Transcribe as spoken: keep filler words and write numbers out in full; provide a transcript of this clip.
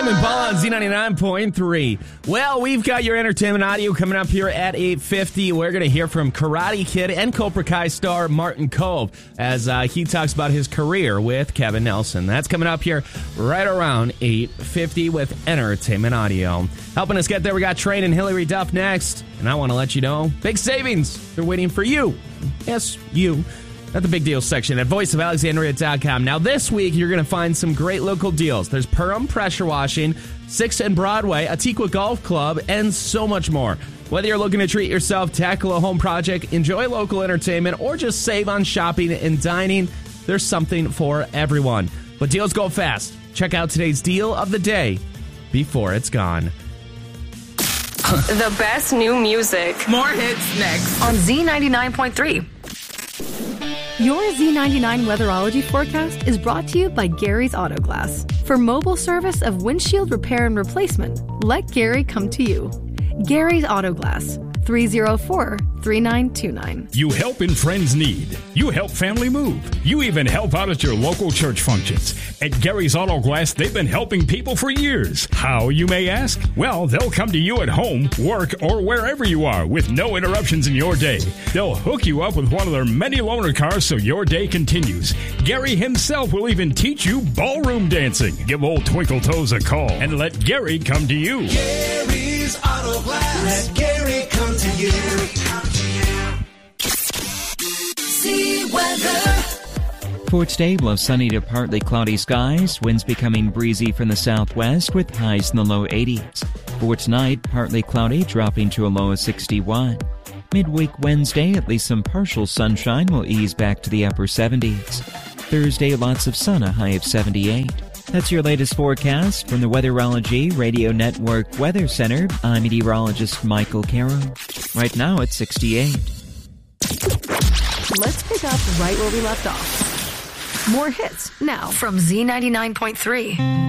Tame Impala on Z ninety-nine point three. Well, we've got your entertainment audio coming up here at eight fifty. We're going to hear from Karate Kid and Cobra Kai star Martin Kove as uh, he talks about his career with Kevin Nelson. That's coming up here right around eight fifty with entertainment audio. Helping us get there, we got Train and Hillary Duff next. And I want to let you know, big savings. They're waiting for you. Yes, you. At the big deals section at voice of alexandria dot com. Now, this week, you're going to find some great local deals. There's Perham Pressure Washing, sixth and Broadway, Antigua Golf Club, and so much more. Whether you're looking to treat yourself, tackle a home project, enjoy local entertainment, or just save on shopping and dining, there's something for everyone. But deals go fast. Check out today's deal of the day before it's gone. The best new music. More hits next. On Z ninety-nine point three. Your Z ninety-nine weatherology forecast is brought to you by Gary's Auto Glass. For mobile service of windshield repair and replacement, let Gary come to you. Gary's Auto Glass, three oh four, three nine two nine. You help in friends' need. You help family move. You even help out at your local church functions. At Gary's Auto Glass, they've been helping people for years. How, you may ask? Well, they'll come to you at home, work, or wherever you are with no interruptions in your day. They'll hook you up with one of their many loaner cars so your day continues. Gary himself will even teach you ballroom dancing. Give old Twinkle Toes a call and let Gary come to you. Gary's Auto Glass. Let Gary come to you. See weather. For today, we'll have sunny to partly cloudy skies, winds becoming breezy from the southwest with highs in the low eighties. For tonight, partly cloudy, dropping to a low of sixty-one. Midweek Wednesday, at least some partial sunshine will ease back to the upper seventies. Thursday, lots of sun, a high of seventy-eight. That's your latest forecast from the Weatherology Radio Network Weather Center. I'm meteorologist Michael Caro. Right now, it's sixty-eight. Let's pick up right where we left off. More hits now From Z ninety-nine point three.